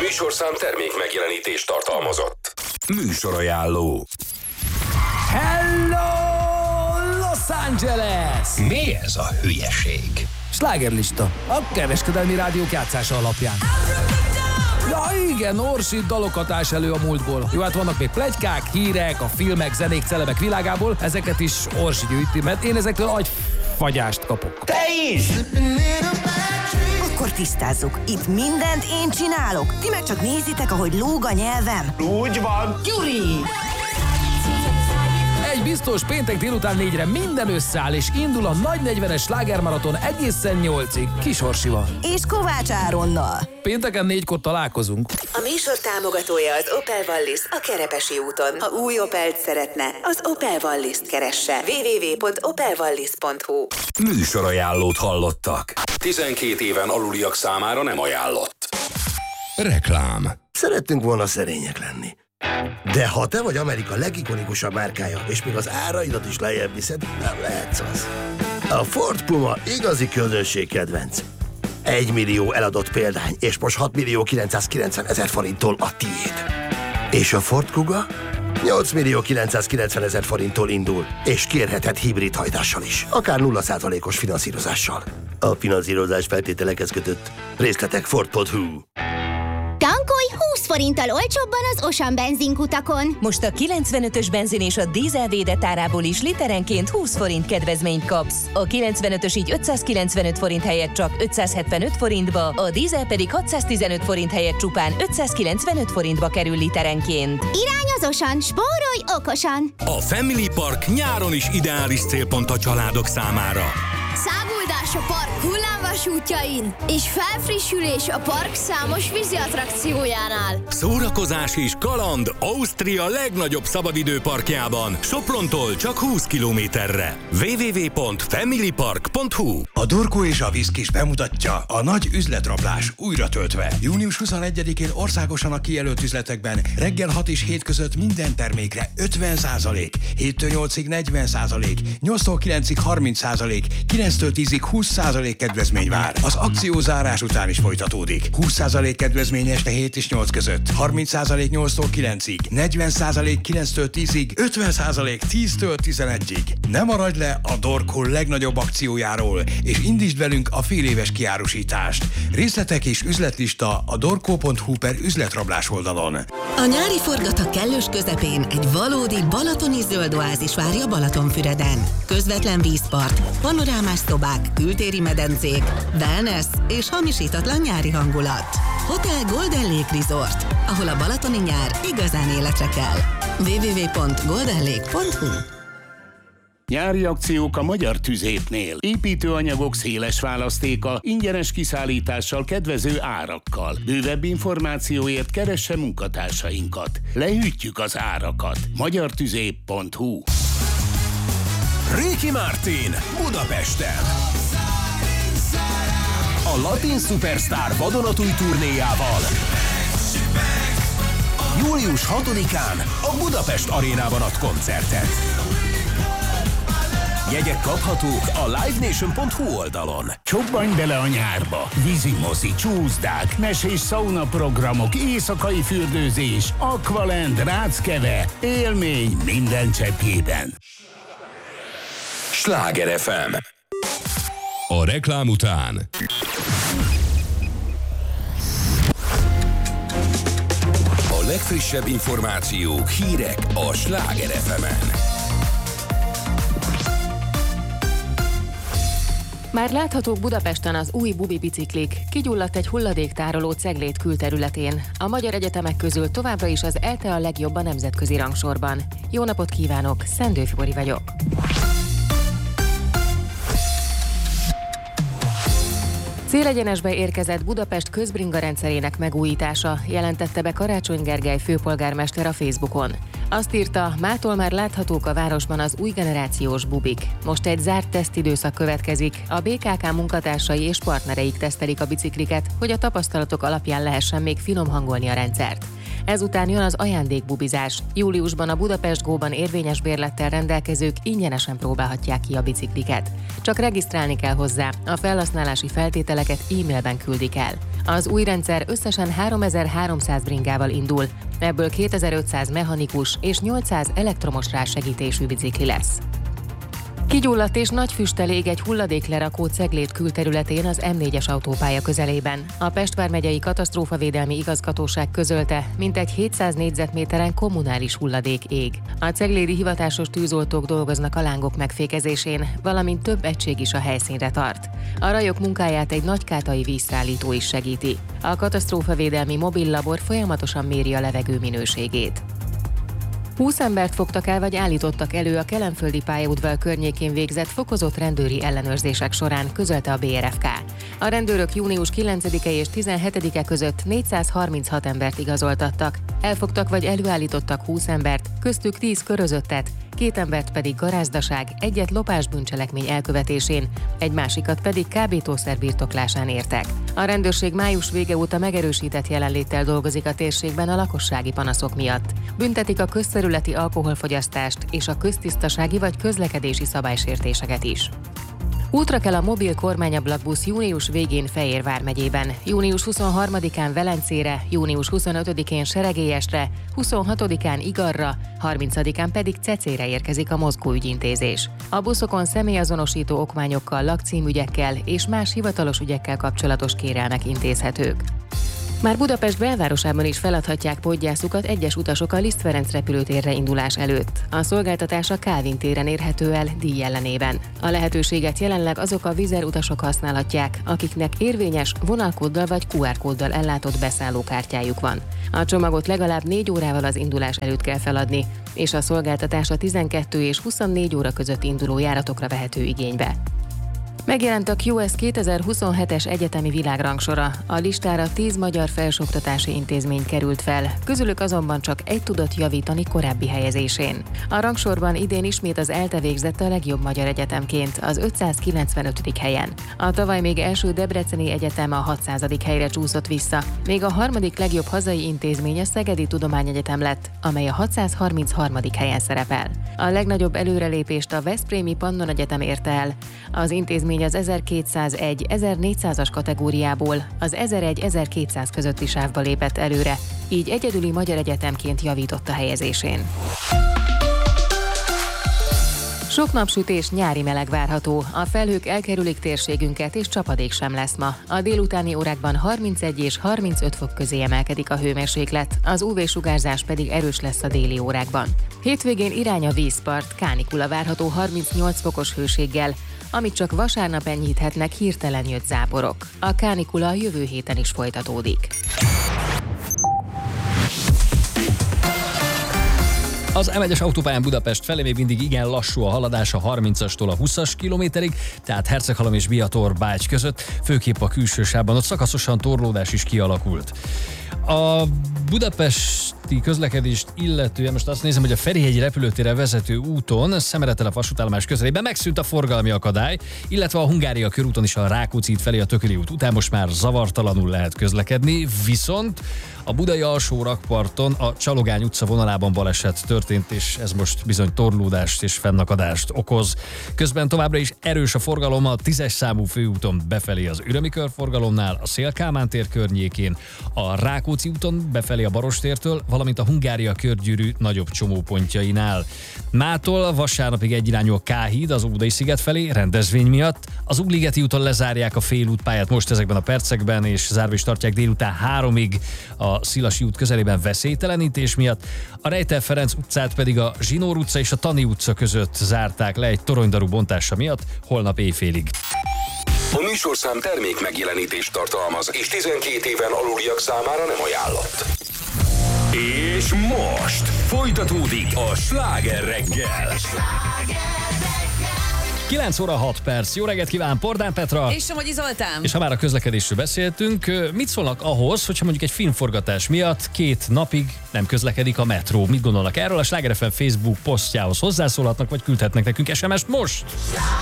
műsorszám termék megjelenítést tartalmazott. Műsorajánló. Hello, Los Angeles! Mi ez a hülyeség? Slágerlista, a kereskedelmi rádiók játszása alapján. Ja igen, Orsi dalokat ás elő a múltból. Jó, hát vannak még pletykák, hírek, a filmek, zenék, celebek világából. Ezeket is Orsi gyűjti, mert én ezektől agyfagyást kapok. Te is! Akkor tisztázzuk. Itt mindent én csinálok. Ti meg csak nézitek, ahogy lóg a nyelvem. Úgy van. Gyuri! Egy biztos, péntek délután 4-re minden összeáll, és indul a nagy 40-es slágermaraton egészen 8-ig Kis Orsival. És Kovács Áronnal. Pénteken 4-kor találkozunk. A műsor támogatója az Opel Wallis a Kerepesi úton. Ha új Opelt szeretne, az Opel Wallis-t keresse. www.opelwallis.hu. Műsorajánlót hallottak. 12 éven aluliak számára nem ajánlott. Reklám. Szerettünk volna szerények lenni. De ha te vagy Amerika legikonikusabb márkája, és még az áraidat is lejjebb viszed, nem lehetsz az. A Ford Puma igazi közönségkedvenc. 1 millió eladott példány, és most 6 millió 990 000 forinttól a tiéd. És a Ford Kuga 8 millió 990 000 forinttól indul, és kérheted hibrid hajtással is, akár 0%-os finanszírozással. A finanszírozás feltételekhez kötött. Részletek Ford.hu. Tankolj 20 forinttal olcsóbban az Ocean benzinkutakon. Most a 95-ös benzin és a dízel védett árából is literenként 20 forint kedvezményt kapsz. A 95-ös így 595 forint helyett csak 575 forintba, a dízel pedig 615 forint helyett csupán 595 forintba kerül literenként. Irány az Ocean, spórolj okosan! A Family Park nyáron is ideális célpont a családok számára. Száguldás a park hullámvasútjain, és felfrissülés a park számos vízi attrakciójánál. Szórakozás és kaland Ausztria legnagyobb szabadidőparkjában, Soprontól csak 20 kilométerre. www.familypark.hu. A Dorko és a Viszkis bemutatja a nagy üzletrablás újra töltve. Június 21-én országosan a kijelölt üzletekben reggel 6 és 7 között minden termékre 50%, 7-től 8-ig 40%, 8-tól 9-ig 30%, 9-től 10-ig 20% kedvezmény vár. Az akciózárás után is folytatódik. 20% kedvezmény este 7 és 8 között, 30% 8-tól 9-ig, 40% 9-től 10-ig, 50% 10-től 11-ig. Ne maradj le a Dorko legnagyobb akciójáról, és indítsd velünk a féléves kiárusítást. Részletek és üzletlista a dorko.hu/üzletrablás oldalon. A nyári forgatag kellős közepén egy valódi balatoni zöld oázis várja Balatonfüreden. Közvetlen vízpart, panorámás szobák, kültéri medencék, wellness és hamisítatlan nyári hangulat. Hotel Golden Lake Resort, ahol a balatoni nyár igazán életre kell. www.goldenlake.hu. Nyári akciók a Magyar Tüzépnél. Építőanyagok széles választéka, ingyenes kiszállítással, kedvező árakkal. Bővebb információért keresse munkatársainkat. Lehűtjük az árakat. magyartüzép.hu. Ricky Martin Budapesten. A Latin Superstar vadonatúj turnéjával július 6-án a Budapest Arénában ad koncertet. Jegyek kaphatók a livenation.hu oldalon. Csobbanj bele a nyárba! Vízimozi, csúszdák, mesés szaunaprogramok, éjszakai fürdőzés, Aqualand, Ráckeve, élmény minden cseppjében. Sláger FM. A reklám után a legfrissebb információk, hírek a Sláger FM-en. Már láthatók Budapesten az új Bubi biciklik. Kigyulladt egy hulladéktároló Ceglét külterületén. A magyar egyetemek közül továbbra is az ELTE a legjobb a nemzetközi rangsorban. Jó napot kívánok, Szendőfi Bori vagyok. Célegyenesbe érkezett Budapest közbringa rendszerének megújítása, jelentette be Karácsony Gergely főpolgármester a Facebookon. Azt írta, mától már láthatók a városban az új generációs bubik. Most egy zárt tesztidőszak következik, a BKK munkatársai és partnereik tesztelik a bicikliket, hogy a tapasztalatok alapján lehessen még finom hangolni a rendszert. Ezután jön az ajándékbubizás. Júliusban a Budapest Go-ban érvényes bérlettel rendelkezők ingyenesen próbálhatják ki a bicikliket. Csak regisztrálni kell hozzá, a felhasználási feltételeket e-mailben küldik el. Az új rendszer összesen 3300 bringával indul, ebből 2500 mechanikus és 800 elektromos rásegítésű bicikli lesz. Kigyulladt és nagy füsttel ég egy hulladéklerakó Ceglét külterületén az M4-es autópálya közelében. A Pest vármegyei katasztrófavédelmi igazgatóság közölte, mintegy 700 négyzetméteren kommunális hulladék ég. A ceglédi hivatásos tűzoltók dolgoznak a lángok megfékezésén, valamint több egység is a helyszínre tart. A rajok munkáját egy nagykátai vízszállító is segíti. A katasztrófavédelmi mobillabor folyamatosan méri a levegő minőségét. 20 embert fogtak el vagy állítottak elő a kelenföldi pályaudvar környékén végzett fokozott rendőri ellenőrzések során, közölte a BRFK. A rendőrök június 9-e és 17-e között 436 embert igazoltattak, elfogtak vagy előállítottak 20 embert, köztük 10 körözöttet, 2 embert pedig garázdaság, egyet lopás bűncselekmény elkövetésén, egy másikat pedig kábítószer birtoklásán értek. A rendőrség május vége óta megerősített jelenléttel dolgozik a térségben a lakossági panaszok miatt. Büntetik a közterületi alkoholfogyasztást és a köztisztasági vagy közlekedési szabálysértéseket is. Útra kell a mobil kormányablakbusz június végén Fejér vármegyében, június 23-án Velencére, június 25-én Seregélyesre, 26-án Igarra, 30-án pedig Cecére érkezik a mozgóügyintézés. A buszokon személyazonosító okmányokkal, lakcímügyekkel és más hivatalos ügyekkel kapcsolatos kérelmek intézhetők. Már Budapest belvárosában is feladhatják podgyászukat egyes utasok a Liszt Ferenc repülőtérre indulás előtt. A szolgáltatás a Kálvin téren érhető el díj ellenében. A lehetőséget jelenleg azok a Wizz Air utasok használhatják, akiknek érvényes vonalkóddal vagy QR-kóddal ellátott beszállókártyájuk van. A csomagot legalább 4 órával az indulás előtt kell feladni, és a szolgáltatás a 12 és 24 óra között induló járatokra vehető igénybe. Megjelent a QS 2027-es egyetemi világrangsora. A listára 10 magyar felsőoktatási intézmény került fel, közülük azonban csak egy tudott javítani korábbi helyezésén. A rangsorban idén ismét az ELTE végzett a legjobb magyar egyetemként, az 595. helyen. A tavaly még első Debreceni Egyetem a 600. helyre csúszott vissza, még a harmadik legjobb hazai intézmény a Szegedi Tudományegyetem lett, amely a 633. helyen szerepel. A legnagyobb előrelépést a Veszprémi Pannon Egyetem érte el. Az intézmény az 1201-1400-as kategóriából az 1001-1200 közötti sávba lépett előre, így egyedüli magyar egyetemként javított a helyezésén. Sok napsütés, nyári meleg várható. A felhők elkerülik térségünket, és csapadék sem lesz ma. A délutáni órákban 31 és 35 fok közé emelkedik a hőmérséklet, az UV-sugárzás pedig erős lesz a déli órákban. Hétvégén irány a vízpart, kánikula várható 38 fokos hőséggel, amit csak vasárnap enyhíthetnek hirtelen jött záporok. A kánikula a jövő héten is folytatódik. Az M1-es autópályán Budapest felé még mindig igen lassú a haladás a 30-astól a 20-as kilométerig, tehát Herceghalom és Biator-Bács között, főképp a külső sávban, ott szakaszosan torlódás is kialakult. A budapesti közlekedést illetően most azt nézem, hogy a Ferihegyi repülőtérre vezető úton, Szemerettel a vasútállomás közelében megszűnt a forgalmi akadály, illetve a Hungária körúton is a Rákóczi út felé a Tököli út után most már zavartalanul lehet közlekedni, viszont a budai alsó rakparton a Csalogány utca vonalában baleset történt, és ez most bizony torlódást és fennakadást okoz. Közben továbbra is erős a forgalom a 10-es számú főúton befelé az Ürömi körforgalomnál, a Széll-Kálmán tér környékén, a Rákóczi úton befelé a Barostértől, valamint a Hungária körgyűrű nagyobb csomópontjainál. Mától vasárnapig egyirányú a K-híd az Ódai-sziget felé rendezvény miatt, az Ugligeti úton lezárják a félútpályát most ezekben a percekben, és zárva is tartják délután 3-ig a Szilasi út közelében veszélytelenítés miatt, a Rejter Ferenc utcát pedig a Zsinór utca és a Tani utca között zárták le egy toronydaru bontása miatt holnap éjfélig. A műsorszám termék megjelenítést tartalmaz, és 12 éven aluliak számára nem ajánlott. És most folytatódik a Sláger reggel. 9 óra 6 perc. Jó reggelt kíván, Pordán Petra. És Somogyi Zoltán. És ha már a közlekedésről beszéltünk, mit szólnak ahhoz, hogyha mondjuk egy filmforgatás miatt 2 napig nem közlekedik a metró? Mit gondolnak erről? A Sláger FM Facebook posztjához hozzászólhatnak, vagy küldhetnek nekünk SMS-t most.